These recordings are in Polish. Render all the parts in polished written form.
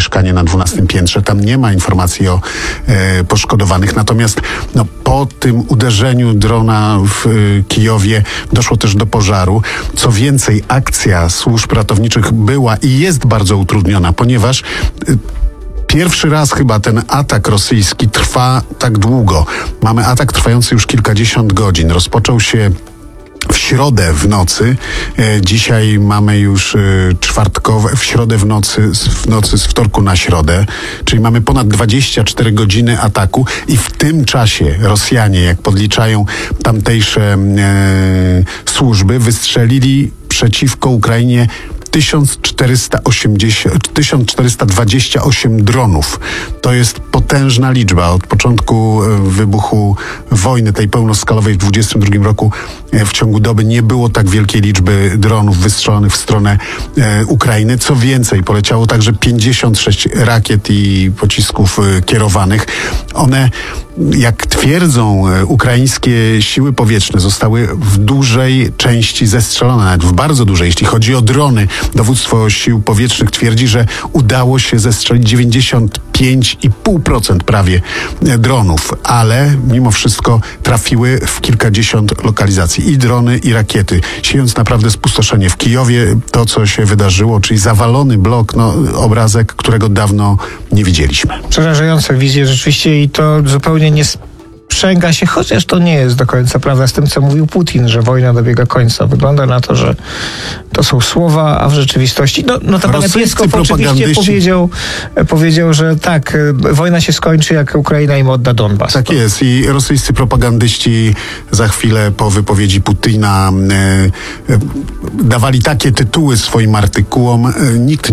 mieszkanie na 12 piętrze. Tam nie ma informacji o poszkodowanych. Natomiast po tym uderzeniu drona w Kijowie doszło też do pożaru. Co więcej, akcja służb ratowniczych była i jest bardzo utrudniona, ponieważ pierwszy raz chyba ten atak rosyjski trwa tak długo. Mamy atak trwający już kilkadziesiąt godzin. Rozpoczął się w środę w nocy. Dzisiaj mamy już czwartkowe, w środę w nocy z wtorku na środę, czyli mamy ponad 24 godziny ataku i w tym czasie Rosjanie, jak podliczają tamtejsze służby, wystrzelili przeciwko Ukrainie 1428 dronów. To jest potężna liczba. Od początku wybuchu wojny tej pełnoskalowej w 2022 roku w ciągu doby nie było tak wielkiej liczby dronów wystrzelonych w stronę Ukrainy. Co więcej, poleciało także 56 rakiet i pocisków kierowanych. One, jak twierdzą ukraińskie siły powietrzne, zostały w dużej części zestrzelone, nawet w bardzo dużej. Jeśli chodzi o drony, dowództwo sił powietrznych twierdzi, że udało się zestrzelić 95,5% prawie dronów, ale mimo wszystko trafiły w kilkadziesiąt lokalizacji. I drony, i rakiety. Siejąc naprawdę spustoszenie. W Kijowie to, co się wydarzyło, czyli zawalony blok, obrazek, którego dawno nie widzieliśmy. Przerażające wizje rzeczywiście i to zupełnie nie sprzęga się, chociaż to nie jest do końca prawda z tym, co mówił Putin, że wojna dobiega końca. Wygląda na to, że to są słowa, a w rzeczywistości notabene Pieskow oczywiście powiedział, że tak, wojna się skończy, jak Ukraina im odda Donbas. Tak jest i rosyjscy propagandyści za chwilę po wypowiedzi Putina dawali takie tytuły swoim artykułom. Nikt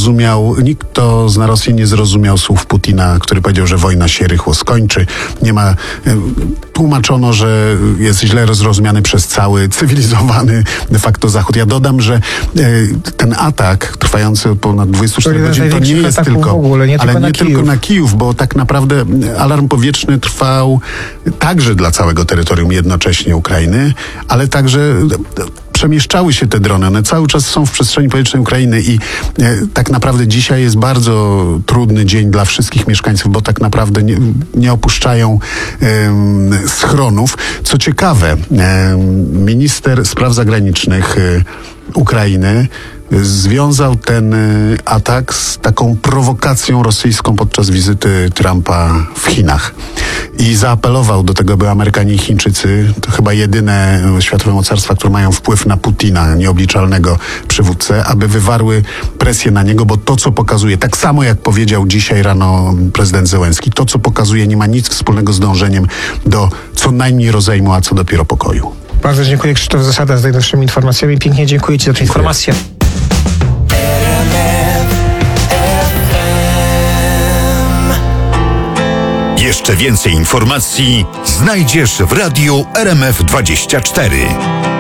kto zna Rosję, nie zrozumiał słów Putina, który powiedział, że wojna się rychło skończy. Nie ma tłumaczono, że jest źle zrozumiany przez cały cywilizowany de facto Zachód. Ja dodam, że ten atak trwający ponad 24 godzin to nie jest tylko, tylko na Kijów, bo tak naprawdę alarm powietrzny trwał także dla całego terytorium jednocześnie Ukrainy, ale także przemieszczały się te drony. One cały czas są w przestrzeni powietrznej Ukrainy i tak naprawdę dzisiaj jest bardzo trudny dzień dla wszystkich mieszkańców, bo tak naprawdę nie opuszczają schronów. Co ciekawe, minister spraw zagranicznych Ukrainy związał ten atak z taką prowokacją rosyjską podczas wizyty Trumpa w Chinach. I zaapelował do tego, by Amerykanie i Chińczycy, to chyba jedyne światowe mocarstwa, które mają wpływ na Putina, nieobliczalnego przywódcę, aby wywarły presję na niego, bo to, co pokazuje, tak samo jak powiedział dzisiaj rano prezydent Zełenski, to, co pokazuje, nie ma nic wspólnego z dążeniem do co najmniej rozejmu, a co dopiero pokoju. Bardzo dziękuję. Krzysztof Zasada z najnowszymi informacjami. Pięknie dziękuję Ci za tę informację. Jeszcze więcej informacji znajdziesz w radiu RMF24.